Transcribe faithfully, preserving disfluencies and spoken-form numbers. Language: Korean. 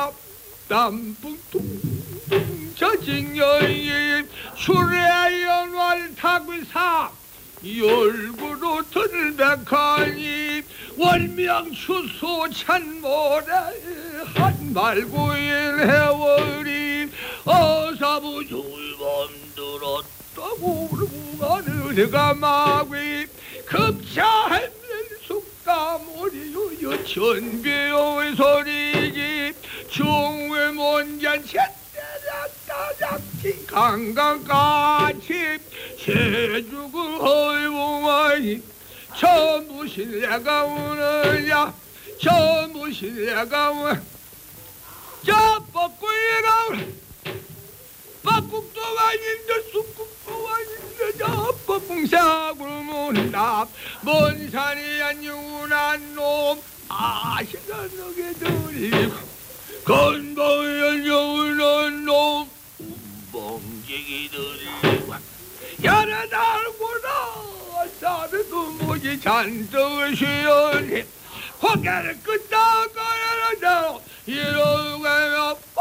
나 남풍tung 저징여이 술의 연활 타귀사 열구로 들백하니 월명추수 찬모래 한말구일 해월이 어사부 jul범 들었다고 가느가 마귀 급차했는 숙가모리요 여천비의 소리지 중외몬잔 셋대략다작지 강강같이 세주구 허이봉아이 전부 신뢰가 오느냐 전부 신뢰가 오느냐 저 뻐꾸이가 뻐국도 아닌데 쑥국도 아닌데 저 뻐꿍사구로 문답 먼 산이 안유난 놈 아시다너게 들이고 건보이 안유난 놈 운봉지기 들이고 여러 달구나 사르도 뭐지 잔뜩 쉬었니 고개를 끄덕거려도 이러고